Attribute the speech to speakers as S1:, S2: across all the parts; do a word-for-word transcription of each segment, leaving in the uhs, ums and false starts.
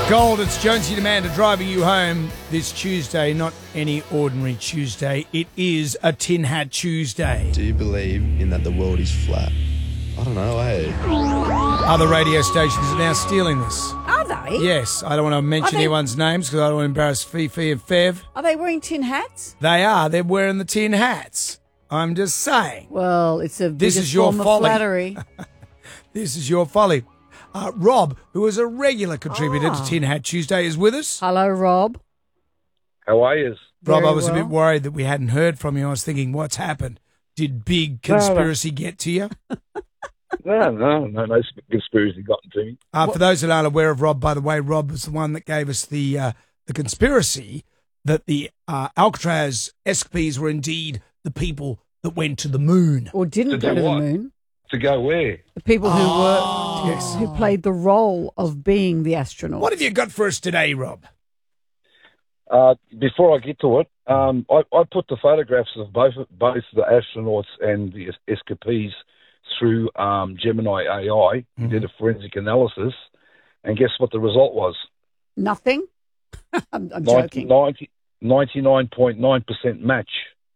S1: Gold, it's Jonesy Demander driving you home this Tuesday, not any ordinary Tuesday. It is a Tin Hat Tuesday.
S2: Do you believe in that the world is flat? I don't know, eh?
S1: Other radio stations are now stealing this.
S3: Are they?
S1: Yes, I don't want to mention
S3: they-
S1: anyone's names because I don't want to embarrass Fifi and Fev.
S3: Are they wearing tin hats?
S1: They are. They're wearing the tin hats. I'm just saying.
S3: Well, it's a
S1: This
S3: biggest
S1: is your
S3: form
S1: folly.
S3: of flattery.
S1: This is your folly. Uh, Rob, who is a regular contributor
S3: Ah.
S1: to Tin Hat Tuesday, is with us.
S3: Hello, Rob.
S4: How are you?
S1: Rob,
S3: Very
S1: I was a
S3: well.
S1: bit worried that we hadn't heard from you. I was thinking, what's happened? Did big conspiracy get to you?
S4: No, no, no, no conspiracy gotten to me.
S1: Uh, for those that aren't aware of Rob, by the way, Rob was the one that gave us the uh, the conspiracy that the uh, Alcatraz escapees were indeed the people that went to the moon.
S3: Or didn't
S4: To
S3: go
S4: do
S3: to the
S4: what?
S3: moon.
S4: To go where?
S3: The people who
S1: Oh.
S3: were
S1: Yes.
S3: who played the role of being the astronauts.
S1: What have you got for us today, Rob?
S4: Uh, before I get to it, um, I, I put the photographs of both both the astronauts and the es- escapees through um, Gemini A I.
S1: Mm-hmm.
S4: Did a forensic analysis, and guess what the result was?
S3: Nothing? I'm, I'm
S4: ninety,
S3: joking.
S4: ninety, ninety-nine point nine percent match.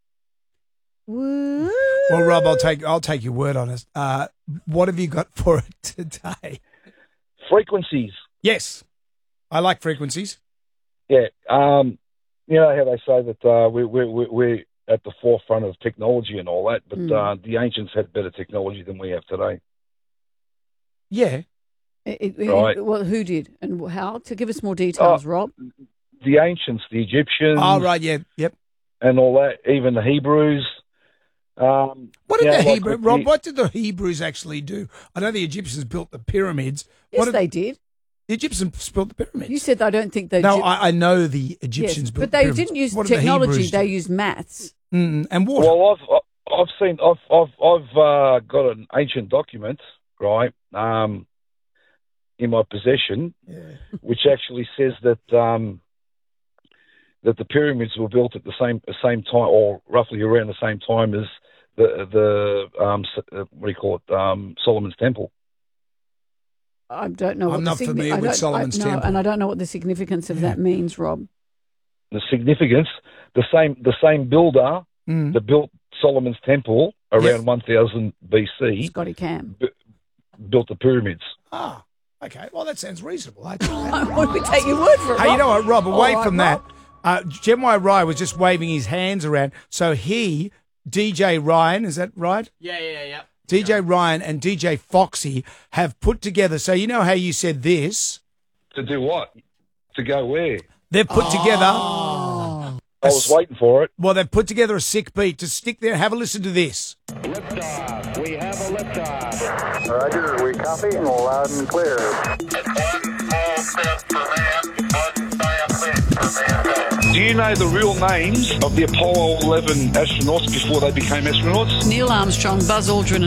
S3: Woo.
S1: Well, Rob, I'll take I'll take your word on it. Uh, what have you got for it today?
S4: Frequencies.
S1: Yes, I like frequencies.
S4: Yeah. Um, you know how they say that uh, we, we, we, we're at the forefront of technology and all that, but
S3: Mm.
S4: uh, the ancients had better technology than we have today.
S1: Yeah.
S3: It- it-
S4: Right.
S3: Well, who did and how? To give us more details,
S4: Oh.
S3: Rob.
S4: The ancients, the Egyptians,
S1: Oh, right. Yeah. Yep.
S4: and all that, even the Hebrews. Um,
S1: What did
S4: you know,
S1: the
S4: like
S1: Hebrew
S4: with
S1: Rob?
S4: the-
S1: What did the Hebrews actually do? I know the Egyptians built the pyramids.
S3: Yes,
S1: what did
S3: they did.
S1: the Egyptians built the pyramids?
S3: You said I don't think they
S1: no,
S3: did.
S1: I, I know the
S3: Yes,
S1: Egyptians built
S3: but
S1: the
S3: they
S1: pyramids.
S3: didn't use
S1: What did the
S3: technology.
S1: Hebrews
S3: They
S1: do?
S3: used maths.
S1: Mm, and water.
S4: Well, I've I've seen I've I've I've uh, got an ancient document, right, um, in my possession,
S1: yeah.
S4: which actually says that um, that the pyramids were built at the same the same time, or roughly around the same time as the the um, s- uh, what do you call it, um, Solomon's Temple.
S3: I don't know. What
S1: I'm
S3: the
S1: not
S3: signi-
S1: familiar
S3: I
S1: with
S3: don't-
S1: Solomon's
S3: I, no,
S1: Temple.
S3: and I don't know what the significance of
S1: Yeah.
S3: that means, Rob.
S4: The significance, the same the same builder
S1: Mm.
S4: that built Solomon's Temple around
S1: Yes.
S4: one thousand B C
S3: Scotty Cam.
S4: built the pyramids.
S1: Ah, okay. Well, that sounds reasonable. I think.
S3: Would we take your word for it?
S1: Hey, you know what, Rob? Away
S3: All right,
S1: from
S3: Rob.
S1: that, uh, Gemini Rye was just waving his hands around. So he, D J Ryan, is that right?
S5: Yeah, yeah, yeah.
S1: D J Ryan and D J Foxy have put together. So you know how you said this?
S4: To do what? To go where?
S1: They've put together.
S4: I was waiting for it.
S1: Well, they've put together a sick beat to stick there. Have a listen to this.
S6: Liftoff. We have a liftoff.
S7: Roger, we copy and loud and clear.
S4: Do you know the real names of the Apollo eleven astronauts before they became astronauts?
S3: Neil Armstrong, Buzz Aldrin,